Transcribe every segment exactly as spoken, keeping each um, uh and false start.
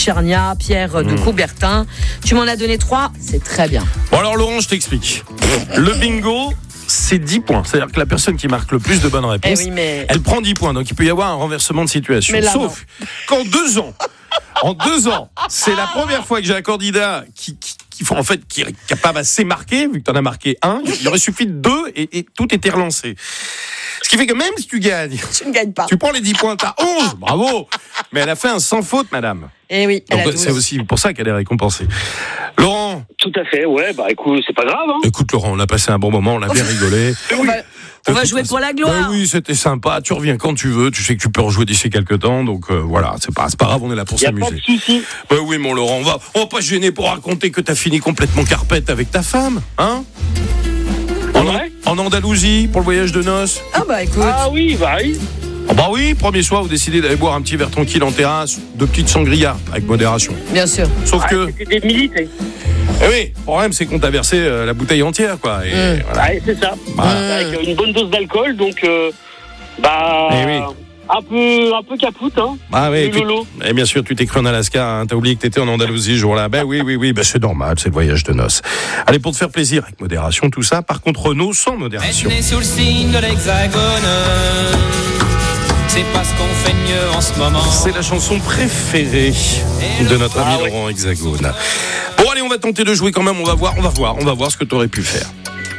Tchernia, Pierre de mmh. Coubertin. Tu m'en as donné trois, c'est très bien. Bon alors Laurent, je t'explique. Le bingo, c'est dix points. C'est-à-dire que la personne qui marque le plus de bonnes réponses, eh oui, mais... elle prend dix points. Donc il peut y avoir un renversement de situation. Là, Sauf non. qu'en deux ans, en deux ans, c'est la première fois que j'ai un candidat qui, qui, qui en fait, qui est capable assez marqué, vu que tu en as marqué un, il aurait suffi de deux et, et tout était relancé. Ce qui fait que même si tu gagnes, tu ne gagnes pas. Tu prends les dix points, t'as onze, bravo. Mais elle a fait un sans faute, madame. Eh oui. Donc, c'est aussi pour ça qu'elle est récompensée. Laurent. Tout à fait, ouais, bah écoute, c'est pas grave. Hein. Écoute, Laurent, on a passé un bon moment, on a bien rigolé. on va, on va jouer pour la gloire. Ben oui, c'était sympa. Tu reviens quand tu veux. Tu sais que tu peux rejouer d'ici quelques temps. Donc euh, voilà, c'est pas, c'est pas grave, on est là pour y a s'amuser. Pas de souci. Ben oui, mon Laurent, on va, on va pas se gêner pour raconter que t'as fini complètement carpette avec ta femme, hein? En, ouais. en Andalousie, pour le voyage de noces. Ah bah écoute. Ah oui, bah oui. Oh bah oui, premier soir, vous décidez d'aller boire un petit verre tranquille en terrasse, deux petites sangrias, avec modération. Bien sûr. Sauf ah, que... C'était des militaires. Eh oui, le problème, c'est qu'on t'a versé euh, la bouteille entière, quoi. Et mmh. voilà. Ouais, c'est ça. Bah. Avec une bonne dose d'alcool, donc... Euh, bah... Eh oui. Un peu, un peu capoute, hein. Ah oui, tu, et bien sûr, tu t'es cru en Alaska, hein, t'as oublié que t'étais en Andalousie ce jour-là. Ben oui, oui, oui, ben c'est normal, c'est le voyage de noces. Allez, pour te faire plaisir, avec modération, tout ça. Par contre, Renaud, sans modération. Elle est sous le signe de l'Hexagone. C'est pas ce qu'on fait de mieux en ce moment. C'est la chanson préférée de notre ami ah, Laurent oui. Hexagone. Bon, allez, on va tenter de jouer quand même. On va voir, on va voir, on va voir ce que t'aurais pu faire.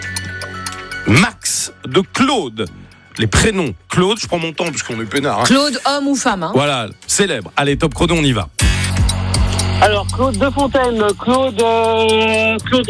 Max de Claude. Les prénoms. Claude, je prends mon temps puisqu'on est peinard. Hein. Claude, homme ou femme, hein. Voilà, célèbre. Allez, top chrono, on y va. Alors, Claude de Fontaine, Claude... Euh, Claude...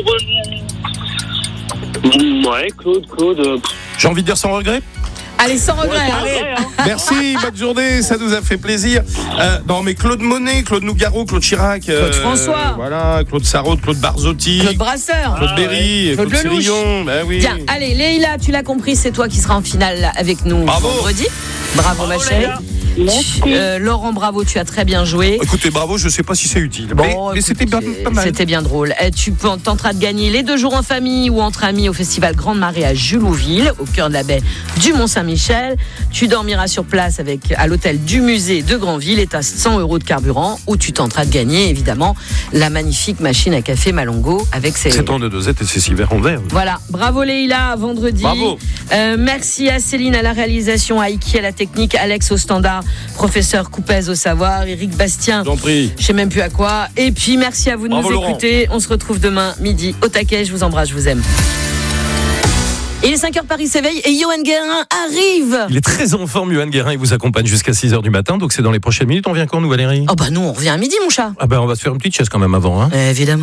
Ouais, Claude, Claude... Euh... J'ai envie de dire sans regret. Allez, sans regret. Ouais, hein. regret hein. Merci, bonne journée, ça nous a fait plaisir. Euh, non, mais Claude Monet, Claude Nougaro, Claude Chirac, Claude euh, François, voilà, Claude Sarraute, Claude Barzotti, Claude Brasseur, Claude ah, Berry, ouais. Claude, Claude Sérillon, ben oui. Bien, allez, Leïla, tu l'as compris, c'est toi qui seras en finale avec nous bravo. vendredi. Bravo, bravo ma chérie. Euh, Laurent, bravo, tu as très bien joué. Écoutez, bravo, je sais pas si c'est utile, bon, mais, écoute, mais c'était bien, pas mal. C'était bien drôle. Et tu tenteras de gagner les deux jours en famille ou entre amis au festival Grande Marée à Julouville, au cœur de la baie du Mont-Saint-Michel. Tu dormiras sur place avec, à l'hôtel du musée de Granville et tu as cent euros de carburant, ou tu tenteras de gagner évidemment la magnifique machine à café Malongo avec ses... sept ans de dosette et ses six verres en verre. Voilà, bravo Leïla, vendredi. Bravo. Euh, merci à Céline à la réalisation, à Iki à la technique, Alex au standard, professeur Coupez au savoir, Eric Bastien, j'en prie. Je sais même plus à quoi. Et puis merci à vous de bravo nous Laurent. écouter. On se retrouve demain midi au taquet. Je vous embrasse, je vous aime. Il est cinq heures, Paris s'éveille et Yoann Guérin arrive. Il est très en forme, Yoann Guérin. Il vous accompagne jusqu'à six heures du matin. Donc c'est dans les prochaines minutes. On vient quand, nous, Valérie? Oh bah nous, on revient à midi, mon chat. Ah bah on va se faire une petite chaise quand même avant. Hein. Euh, évidemment.